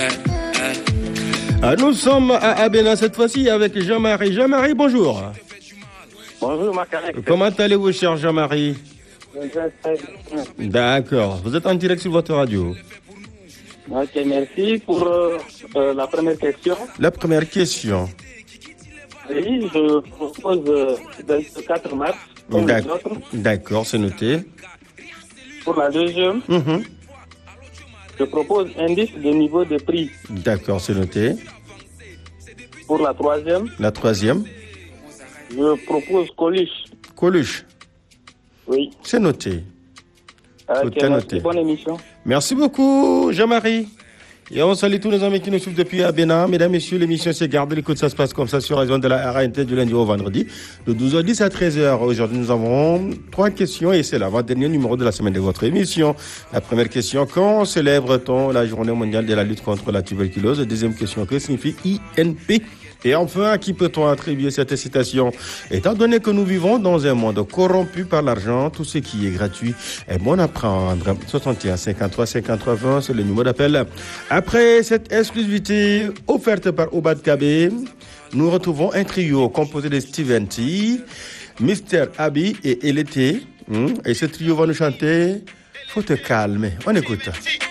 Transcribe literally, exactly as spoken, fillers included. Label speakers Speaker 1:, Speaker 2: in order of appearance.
Speaker 1: Ah, nous sommes à Abena cette fois-ci avec Jean-Marie. Jean-Marie, bonjour.
Speaker 2: Bonjour, Macarec.
Speaker 1: Comment allez-vous, cher Jean-Marie? D'accord. Vous êtes en direct sur votre radio.
Speaker 2: Ok, merci pour euh, euh, la première question.
Speaker 1: La première question.
Speaker 2: Oui, je propose euh, le quatre mars. Comme les autres.
Speaker 1: D'accord, c'est noté.
Speaker 2: Pour la deuxième,
Speaker 1: Mm-hmm.
Speaker 2: je propose indice de niveau de prix.
Speaker 1: D'accord, c'est noté.
Speaker 2: Pour la troisième,
Speaker 1: La troisième.
Speaker 2: je propose Coluche.
Speaker 1: Coluche.
Speaker 2: Oui.
Speaker 1: C'est noté.
Speaker 2: Ok,
Speaker 1: Tout est
Speaker 2: merci,
Speaker 1: noté.
Speaker 2: bonne émission.
Speaker 1: Merci beaucoup, Jean-Marie. Et on salue tous nos amis qui nous suivent depuis Abena. Mesdames, Messieurs, l'émission c'est Garde l'écoute. Ça se passe comme ça sur la zone de la R A N T du lundi au vendredi, de douze heures dix à treize heures. Aujourd'hui, nous avons trois questions et c'est l'avant-dernier numéro de la semaine de votre émission. La première question, quand célèbre-t-on la journée mondiale de la lutte contre la tuberculose? Deuxième question, que signifie I N P? Et enfin, à qui peut-on attribuer cette citation? Étant donné que nous vivons dans un monde corrompu par l'argent, tout ce qui est gratuit est bon à prendre. soixante et un cinquante-trois cinquante-trois vingt, c'est le numéro d'appel. Après cette exclusivité offerte par Obad Kabé, nous retrouvons un trio composé de Steven T, Mister Abi et L T. Et ce trio va nous chanter « Faut te calmer ». On écoute.